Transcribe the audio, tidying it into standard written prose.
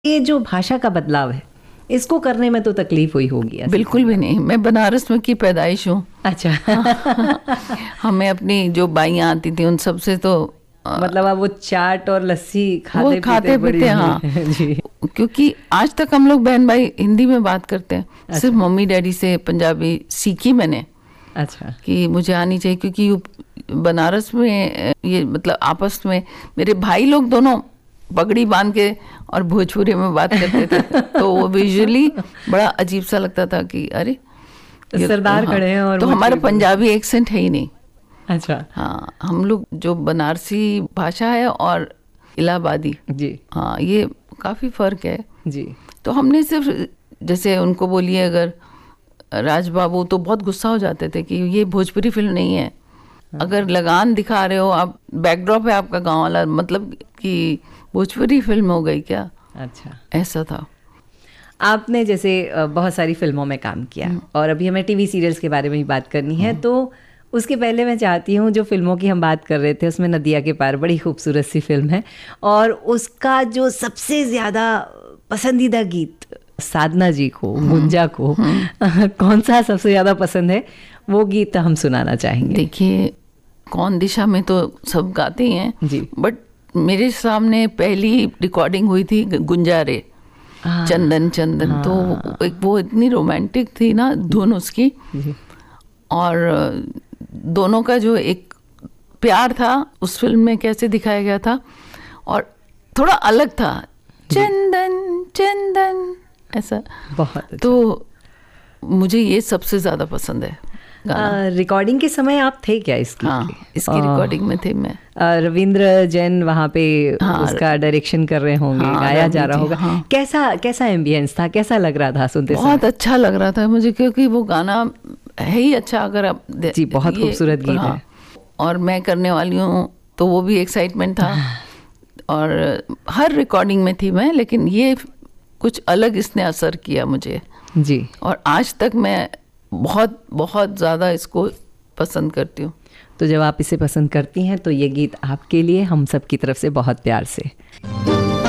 ये जो भाषा का बदलाव है इसको करने में तो तकलीफ हुई होगी। बिल्कुल भी नहीं, मैं बनारस में की पैदाइश हूँ। अच्छा। हमें अपनी जो बाइयाँ आती थी उन सबसे तो मतलब आप वो चाट और लस्सी खाते पीते हाँ जी। क्योंकि आज तक हम लोग बहन भाई हिंदी में बात करते हैं। अच्छा। सिर्फ मम्मी डैडी से पंजाबी सीखी मैंने। अच्छा। कि मुझे आनी चाहिए, क्योंकि बनारस में ये मतलब आपस में मेरे भाई लोग दोनों पगड़ी बांध के और भोजपुरी में बात करते थे तो वो विजुअली बड़ा अजीब सा लगता था कि अरे सरदार खड़े हैं और तो हमारा पंजाबी एक्सेंट है ही नहीं। अच्छा। हाँ, हम लोग जो बनारसी भाषा है और इलाहाबादी जी हाँ ये काफ़ी फ़र्क है जी। तो हमने सिर्फ जैसे उनको बोलिए अगर राज बाबू तो बहुत गुस्सा हो जाते थे कि ये भोजपुरी फिल्म नहीं है। अगर लगान दिखा रहे हो आप, बैकड्रॉप है आपका गांव वाला, मतलब कि भोजपुरी फिल्म हो गई क्या। अच्छा, ऐसा था। आपने जैसे बहुत सारी फिल्मों में काम किया और अभी हमें टीवी सीरियल्स के बारे में ही बात करनी है, तो उसके पहले मैं चाहती हूँ जो फिल्मों की हम बात कर रहे थे उसमें नदिया के पार बड़ी खूबसूरत सी फिल्म है और उसका जो सबसे ज़्यादा पसंदीदा गीत साधना जी को, गुंजा को कौन सा सबसे ज़्यादा पसंद है, वो गीत हम सुनाना चाहेंगे। देखिए कौन दिशा में तो सब गाते ही हैं जी, बट मेरे सामने पहली रिकॉर्डिंग हुई थी गुंजारे चंदन चंदन। तो एक वो इतनी रोमांटिक थी ना धुन उसकी, और दोनों का जो एक प्यार था उस फिल्म में कैसे दिखाया गया था और थोड़ा अलग था, चंदन चंदन ऐसा बहुत अच्छा। तो मुझे ये सबसे ज़्यादा पसंद है। रिकॉर्डिंग के समय आप थे क्या इसकी? इसकी रिकॉर्डिंग में थे मैं। रविंद्र जैन वहाँ पे उसका डायरेक्शन कर रहे होंगे, गाया जा रहा होगा। कैसा एम्बियंस था, कैसा लग रहा था सुनते समय? बहुत अच्छा लग रहा था मुझे, क्योंकि वो गाना है ही अच्छा। अगर आप जी, बहुत खूबसूरत गीत है और मैं करने वाली हूँ तो वो भी एक्साइटमेंट था। और हर रिकॉर्डिंग में थी मैं, लेकिन ये कुछ अलग इसने असर किया मुझे जी। और आज तक मैं बहुत बहुत ज़्यादा इसको पसंद करती हूँ। तो जब आप इसे पसंद करती हैं तो ये गीत आपके लिए हम सब की तरफ से बहुत प्यार से।